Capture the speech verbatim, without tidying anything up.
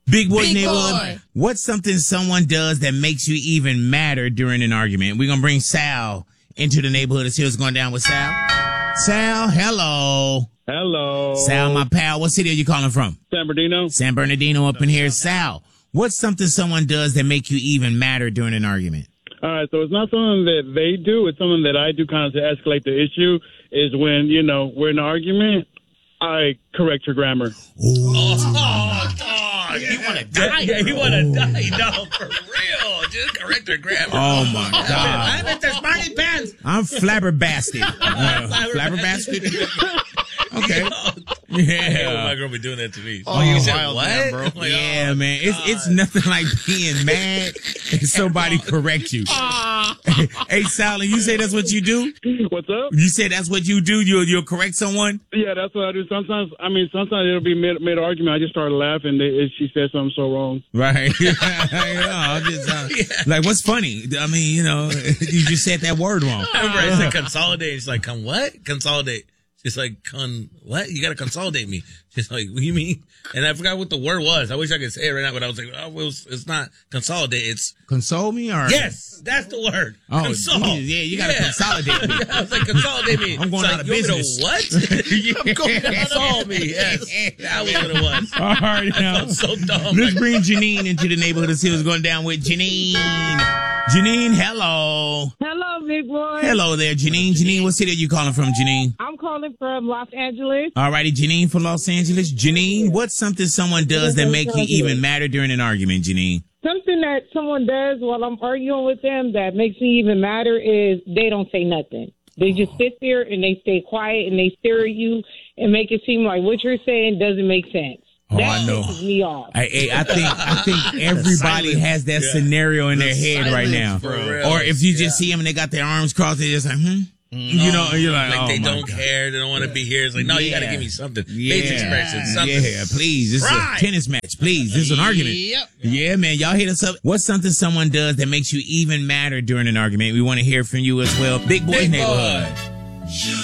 Big Boy's Big Neighborhood. Boy. What's something someone does that makes you even madder during an argument? We're going to bring Sal into the neighborhood to see what's going down with Sal. Sal, hello. Hello. Sal, my pal. What city are you calling from? San Bernardino. San Bernardino up in here. Sal, what's something someone does that make you even madder during an argument? All right, so it's not something that they do. It's something that I do kind of to escalate the issue is when, you know, we're in an argument, I correct your grammar. Oh, dog. You want to die? Yeah, you want to die? No, for real. Just correct her grammar. Oh, my God. I'm at the smarty pants. I'm flabbergasted. Uh, flabbergasted? Okay. Yeah. My girl be doing that to me. Oh, you said, wild what? man, bro. I'm like, Yeah, oh, man. It's it's nothing like being mad and somebody correct you. Hey, Sally, you say that's what you do? What's up? You say that's what you do? You'll you'll correct someone? Yeah, that's what I do. Sometimes, I mean, sometimes it'll be mid, mid argument. I just start laughing if she said something so wrong. Right. You know, I'm just, uh, Yeah. like, what's funny? I mean, you know, you just said that word wrong. Remember, I said consolidate. She's like, come what? Consolidate. She's like, con, what? You got to consolidate me. She's like, what do you mean? And I forgot what the word was. I wish I could say it right now, but I was like, oh, well, it's, it's not consolidate. It's, Console me or? yes, that's the word. Oh, Console. Jesus, yeah, you gotta consolidate me. I was like, consolidate me. I'm going It's out like, of you want me to business. What? I'm going to console me. Yes. That was what it was. All right, now. I'm so dumb. Let's bring Janine into the neighborhood to see what's going down with Janine. Janine, hello. Hello, big boy. Hello there, Janine. Janine, what city are you calling from, Janine? I'm calling from Los Angeles. All righty, Janine from Los Angeles. Janine, what's something someone does that make you even madder during an argument, Janine? Something that someone does while I'm arguing with them that makes me even madder is they don't say nothing. They just sit there and they stay quiet and they stare at you and make it seem like what you're saying doesn't make sense. Oh, that I know. pisses me off. I, I I think I think everybody has that Yeah. scenario in their head right now. For real. Or if you just see them and they got their arms crossed, they're just like, hmm. You know, you're like, Like oh they my don't God. care. They don't want to be here. It's like, no, you got to Yeah. give me something. Yeah, Face expression, something. yeah, please. This Right. is a tennis match. Please, this is an argument. Yep. Yeah, man. Y'all hit us up. What's something someone does that makes you even madder during an argument? We want to hear from you as well. Big Boys Big Boy. Neighborhood.